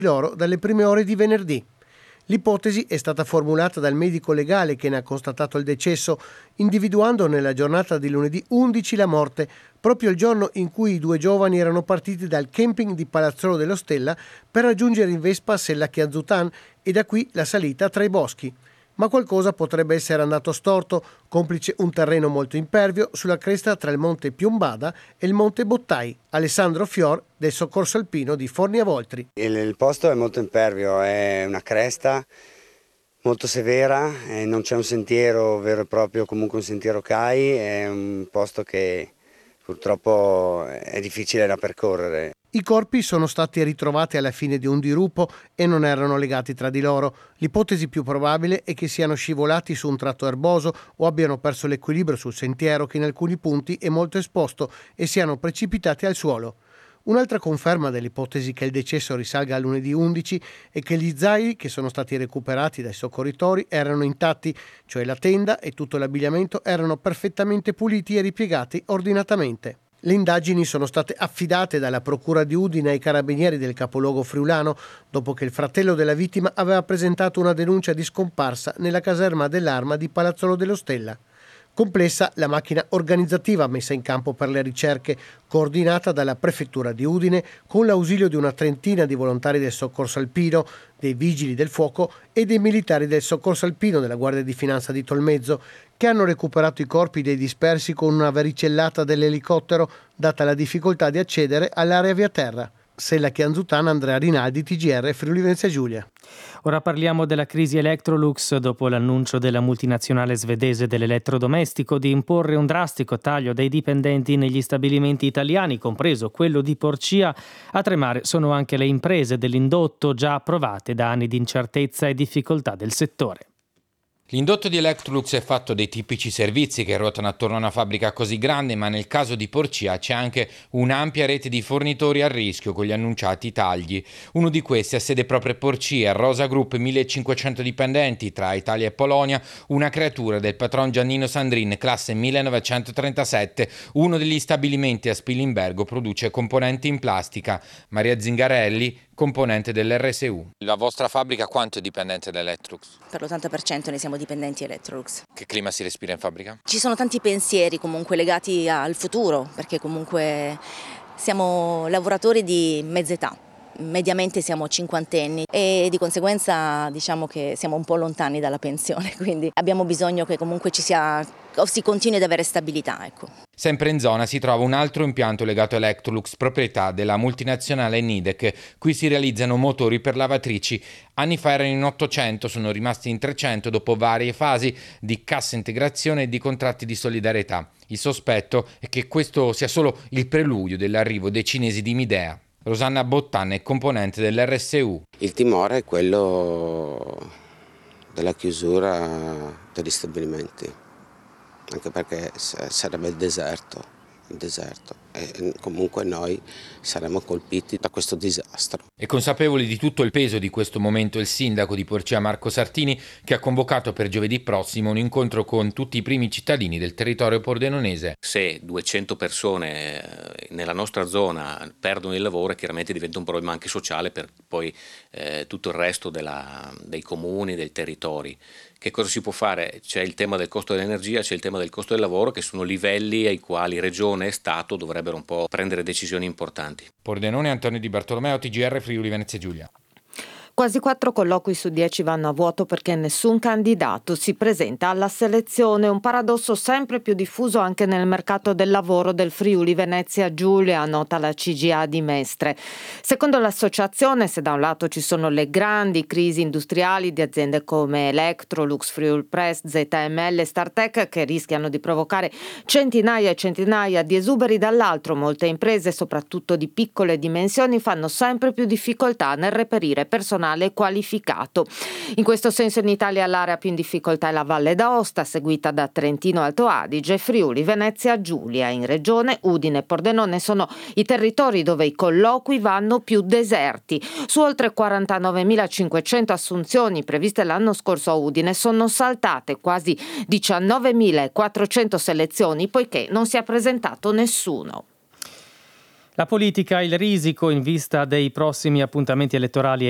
loro dalle prime ore di venerdì. L'ipotesi è stata formulata dal medico legale che ne ha constatato il decesso, individuando nella giornata di lunedì 11 la morte, proprio il giorno in cui i due giovani erano partiti dal camping di Palazzolo dello Stella per raggiungere in Vespa Sella Chianzutan e da qui la salita tra i boschi. Ma qualcosa potrebbe essere andato storto, complice un terreno molto impervio sulla cresta tra il monte Piombada e il monte Bottai. Alessandro Fior del Soccorso Alpino di Forni a Voltri. Il posto è molto impervio, è una cresta molto severa, non c'è un sentiero vero e proprio, comunque un sentiero CAI, è un posto che purtroppo è difficile da percorrere. I corpi sono stati ritrovati alla fine di un dirupo e non erano legati tra di loro. L'ipotesi più probabile è che siano scivolati su un tratto erboso o abbiano perso l'equilibrio sul sentiero che in alcuni punti è molto esposto e siano precipitati al suolo. Un'altra conferma dell'ipotesi che il decesso risalga a lunedì 11 è che gli zaini che sono stati recuperati dai soccorritori erano intatti, cioè la tenda e tutto l'abbigliamento erano perfettamente puliti e ripiegati ordinatamente. Le indagini sono state affidate dalla Procura di Udine ai carabinieri del capoluogo friulano dopo che il fratello della vittima aveva presentato una denuncia di scomparsa nella caserma dell'Arma di Palazzolo dello Stella. Complessa la macchina organizzativa messa in campo per le ricerche, coordinata dalla Prefettura di Udine con l'ausilio di una trentina di volontari del Soccorso Alpino, dei Vigili del Fuoco e dei militari del Soccorso Alpino della Guardia di Finanza di Tolmezzo, che hanno recuperato i corpi dei dispersi con una varicellata dell'elicottero, data la difficoltà di accedere all'area via terra. Sella Chianzutan, Andrea Rinaldi, TGR Friuli Venezia Giulia. Ora parliamo della crisi Electrolux dopo l'annuncio della multinazionale svedese dell'elettrodomestico di imporre un drastico taglio dei dipendenti negli stabilimenti italiani, compreso quello di Porcia. A tremare sono anche le imprese dell'indotto, già provate da anni di incertezza e difficoltà del settore. L'indotto di Electrolux è fatto dei tipici servizi che ruotano attorno a una fabbrica così grande, ma nel caso di Porcia c'è anche un'ampia rete di fornitori a rischio con gli annunciati tagli. Uno di questi ha sede proprio a Porcia, Rosa Group, 1500 dipendenti tra Italia e Polonia, una creatura del patron Giannino Sandrin, classe 1937. Uno degli stabilimenti a Spilimbergo produce componenti in plastica. Maria Zingarelli, componente dell'RSU. La vostra fabbrica quanto è dipendente da Electrolux? Per l'80% ne siamo dipendenti Electrolux. Che clima si respira in fabbrica? Ci sono tanti pensieri comunque legati al futuro, perché comunque siamo lavoratori di mezza età. Mediamente siamo cinquantenni e di conseguenza diciamo che siamo un po' lontani dalla pensione, quindi abbiamo bisogno che comunque ci sia o si continui ad avere stabilità, ecco. Sempre in zona si trova un altro impianto legato a Electrolux, proprietà della multinazionale Nidec. Qui si realizzano motori per lavatrici. Anni fa erano in 800, sono rimasti in 300 dopo varie fasi di cassa integrazione e di contratti di solidarietà. Il sospetto è che questo sia solo il preludio dell'arrivo dei cinesi di Midea. Rosanna Bottan è componente dell'RSU. Il timore è quello della chiusura degli stabilimenti, anche perché sarebbe il deserto e comunque noi saremo colpiti da questo disastro. È consapevole di tutto il peso di questo momento il sindaco di Porcia Marco Sartini, che ha convocato per giovedì prossimo un incontro con tutti i primi cittadini del territorio pordenonese. Se 200 persone nella nostra zona perdono il lavoro, chiaramente diventa un problema anche sociale per poi tutto il resto dei comuni, dei territori. Che cosa si può fare? C'è il tema del costo dell'energia, c'è il tema del costo del lavoro, che sono livelli ai quali Regione e Stato dovrebbero un po' prendere decisioni importanti. Pordenone, Antonio Di Bartolomeo, TGR Friuli Venezia Giulia. Quasi 4 colloqui su 10 vanno a vuoto perché nessun candidato si presenta alla selezione, un paradosso sempre più diffuso anche nel mercato del lavoro del Friuli Venezia Giulia, nota la CGA di Mestre. Secondo l'associazione, se da un lato ci sono le grandi crisi industriali di aziende come Electrolux, Friulpress, ZML e Startech che rischiano di provocare centinaia e centinaia di esuberi, dall'altro molte imprese, soprattutto di piccole dimensioni, fanno sempre più difficoltà nel reperire personale qualificato. In questo senso in Italia l'area più in difficoltà è la Valle d'Aosta, seguita da Trentino Alto Adige, Friuli Venezia Giulia. In regione Udine e Pordenone sono i territori dove i colloqui vanno più deserti. Su oltre 49.500 assunzioni previste l'anno scorso a Udine sono saltate quasi 19.400 selezioni poiché non si è presentato nessuno. La politica, il risico in vista dei prossimi appuntamenti elettorali